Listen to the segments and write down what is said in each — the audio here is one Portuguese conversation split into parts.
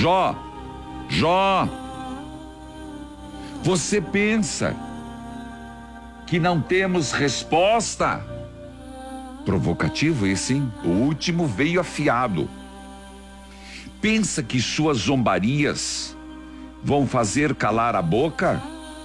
Jó, você pensa que não temos resposta? Provocativo esse, hein? O último veio afiado. Pensa que suas zombarias vão fazer calar a boca?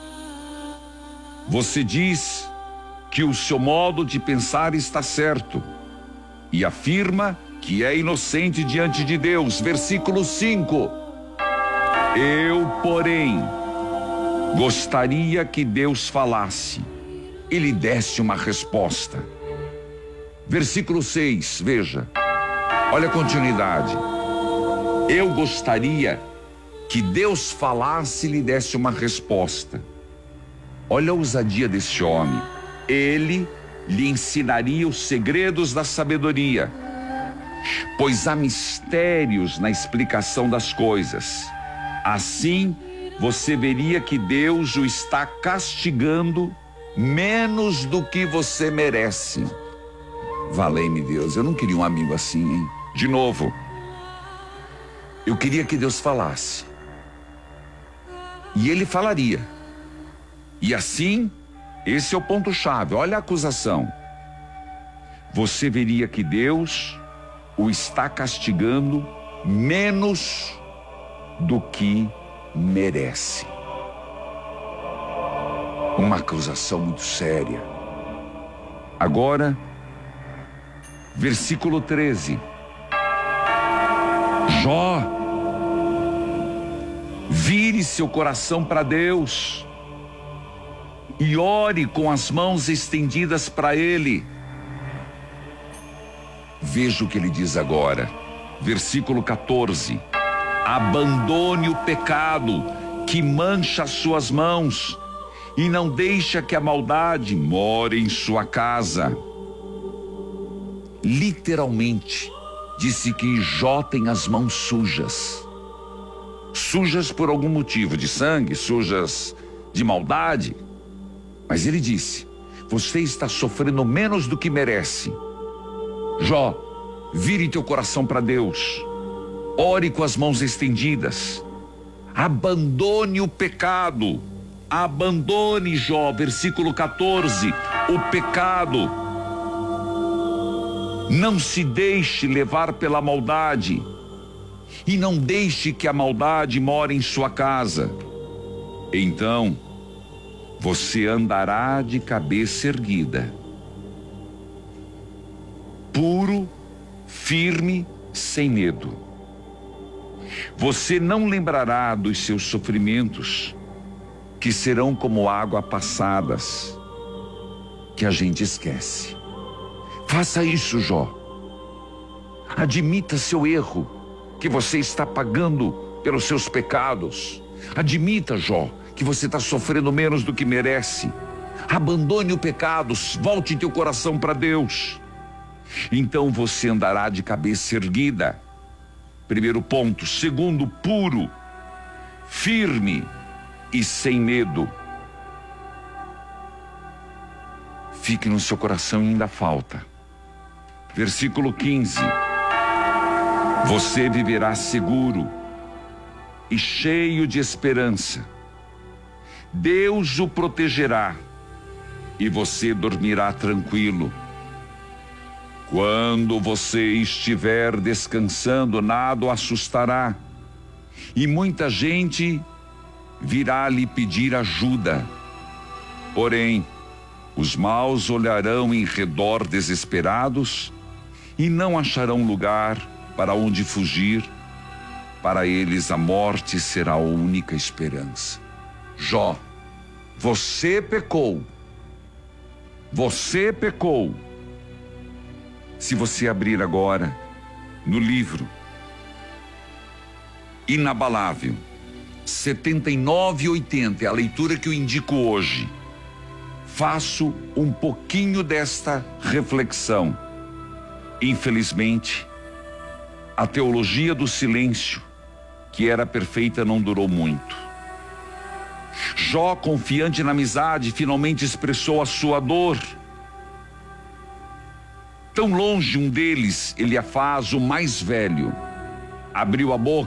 Você diz que o seu modo de pensar está certo e afirma que é inocente diante de Deus. Versículo 5. Eu, porém, gostaria que Deus falasse e lhe desse uma resposta. Versículo 6, veja. Olha a continuidade. Eu gostaria que Deus falasse e lhe desse uma resposta. Olha a ousadia desse homem. Ele lhe ensinaria os segredos da sabedoria, pois há mistérios na explicação das coisas. Assim, você veria que Deus o está castigando menos do que você merece. Valei-me Deus, eu não queria um amigo assim, hein? De novo, eu queria que Deus falasse. E ele falaria. E assim, esse é o ponto-chave, olha a acusação. Você veria que Deus o está castigando menos do que merece. Uma acusação muito séria. Agora, versículo 13. Jó, vire seu coração para Deus e ore com as mãos estendidas para Ele. Veja o que ele diz agora. Versículo 14. Abandone o pecado que mancha as suas mãos e não deixa que a maldade more em sua casa. Literalmente, disse que Jó tem as mãos sujas. Sujas por algum motivo, de sangue, sujas de maldade. Mas ele disse, você está sofrendo menos do que merece. Jó, vire teu coração para Deus. Ore com as mãos estendidas. Abandone o pecado. Abandone, Jó, versículo 14, o pecado. Não se deixe levar pela maldade e não deixe que a maldade more em sua casa. Então, você andará de cabeça erguida, puro, firme, sem medo. Você não lembrará dos seus sofrimentos, que serão como água passadas, que a gente esquece. Faça isso, Jó. Admita seu erro, que você está pagando pelos seus pecados. Admita, Jó, que você está sofrendo menos do que merece. Abandone o pecado, volte teu coração para Deus. Então você andará de cabeça erguida. Primeiro ponto. Segundo, puro, firme e sem medo. Fique no seu coração e ainda falta. Versículo 15. Você viverá seguro e cheio de esperança. Deus o protegerá e você dormirá tranquilo. Quando você estiver descansando, nada o assustará. E muita gente virá lhe pedir ajuda. Porém, os maus olharão em redor desesperados e não acharão lugar para onde fugir. Para eles a morte será a única esperança. Jó, você pecou. Você pecou. Se você abrir agora no livro Inabalável, 79:80, é a leitura que eu indico hoje. Faço um pouquinho desta reflexão. Infelizmente, a teologia do silêncio, que era perfeita, não durou muito. Jó, confiante na amizade, finalmente expressou a sua dor. Tão longe um deles, Eliafaz, o mais velho, abriu a boca